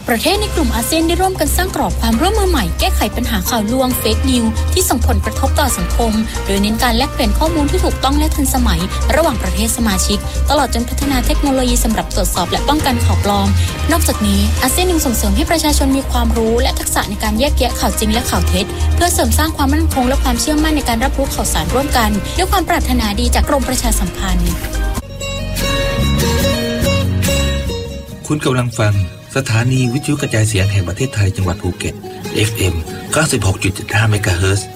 ประเทศในกลุ่มอาเซียนได้ร่วมกันสร้างกรอบความร่วมมือใหม่แก้ไขปัญหาข่าวลวงเฟกนิวที่ส่งผลกระทบต่อสังคมโดยเน้นการแลกเปลี่ยนข้อมูลที่ถูกต้องและทันสมัยระหว่างประเทศสมาชิกตลอดจนพัฒนาเทคโนโลยีสำหรับตรวจสอบและป้องกันข่าวปลอมนอกจากนี้อาเซียนยังส่งเสริมให้ประชาชนมีความรู้และทักษะในการแยกแยะข่าวจริงและข่าวเท็จเพื่อเสริมสร้างความมั่นคงและความเชื่อมั่นในการรับรู้ข่าวสารร่วมกันด้วยความปรารถนาดีจากกรมประชาสัมพันธ์คุณกำลังฟังสถานีวิทยุกระจายเสียงแห่งประเทศไทยจังหวัดภูเก็ต FM 96.75 เมกะเฮิรตซ์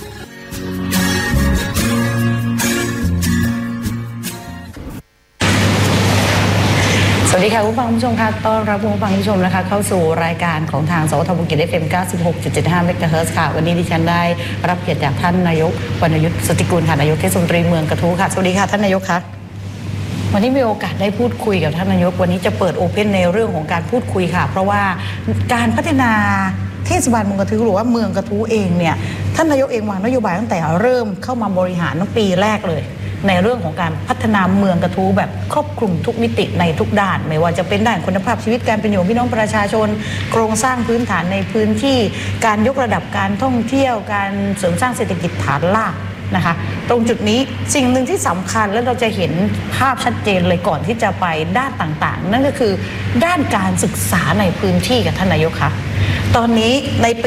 สวัสดีค่ะคุณผู้ชมค่ะต้อนรับคุณผู้ชมนะคะเข้าสู่รายการของทางสวทภูเก็ต FM 96.75 เมกะเฮิรตซ์ค่ะวันนี้ดิฉันได้รับเกียรติจากท่านนายกวรรณยุทธ สุทธิกุลค่ะนายกเทศมนตรีเมืองกระทู้ค่ะสวัสดีค่ะท่านนายกค่ะวันนี้มีโอกาสได้พูดคุยกับท่านนายกวันนี้จะเปิดโอเพ่นในเรื่องของการพูดคุยค่ะเพราะว่าการพัฒนาเทศบาลเมืองกระทู้หรือว่าเมืองกระทู้เองเนี่ยท่านนายกเองวางนโยบายตั้งแต่เริ่มเข้ามาบริหารตั้งปีแรกเลยในเรื่องของการพัฒนาเมืองกระทู้แบบครอบคลุมทุกมิติในทุกด้านไม่ว่าจะเป็นด้านคุณภาพชีวิตการเป็นอยู่พี่น้องประชาชนโครงสร้างพื้นฐานในพื้นที่การยกระดับการท่องเที่ยวการเสริมสร้างเศรษฐกิจฐานรากนะคะตรงจุดนี้สิ่งหนึ่งที่สำคัญและเราจะเห็นภาพชัดเจนเลยก่อนที่จะไปด้านต่างๆนั่นก็คือด้านการศึกษาในพื้นที่กับท่านนายกคะตอนนี้ในปี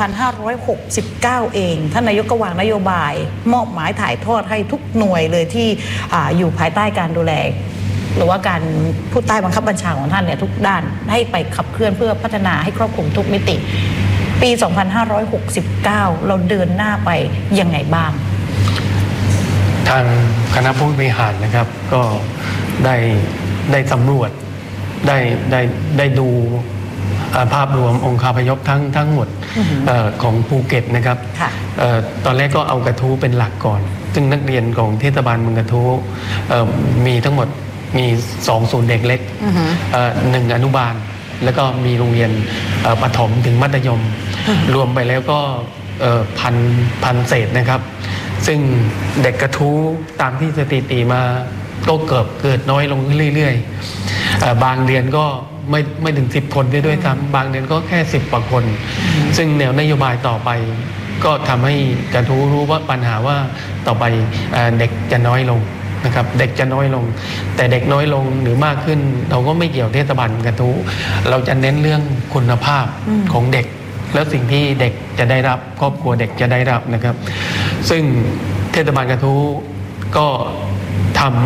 2569 เองท่านนายกก็วางนโยบายมอบหมายถ่ายทอดให้ทุกหน่วยเลยที่อยู่ภายใต้การดูแลหรือว่าการผู้ใต้บังคับบัญชาของท่านเนี่ยทุกด้านให้ไปขับเคลื่อนเพื่อพัฒนาให้ครอบคลุมทุกมิติปี 2569 เราเดินหน้าไปยังไงบ้างทางคณะผู้บริหารนะครับก็ได้สำรวจได้ดูภาพรวมองค์คาพยพทั้งหมดของภูเก็ตนะครับตอนแรกก็เอากระทู้เป็นหลักก่อนซึ่งนักเรียนของเทศบาลเมืองกระทู้มีทั้งหมดมี2ศูนย์เด็กเล็ก1อนุบาลแล้วก็มีโรงเรียนประถมถึงมัธยมรวมไปแล้วก็พันเศษนะครับซึ่งเด็กกระทู้ตามที่สถิติมาก็เกิดน้อยลงเรื่อยๆบางเดือนก็ไม่ถึง10 คนด้วยซ้ำบางเดือนก็แค่10 กว่าคนซึ่งแนวนโยบายต่อไปก็ทำให้กระทู้รู้ว่าปัญหาว่าต่อไปเด็กจะน้อยลงนะครับเด็กจะน้อยลงแต่เด็กน้อยลงหรือมากขึ้นเราก็ไม่เกี่ยวเทศบาลกระทู้เราจะเน้นเรื่องคุณภาพของเด็กแล้วสิ่งที่เด็กจะได้รับครอบครัวเด็กจะได้รับนะครับซึ่งเทศบาลกระทู้ก็ทำ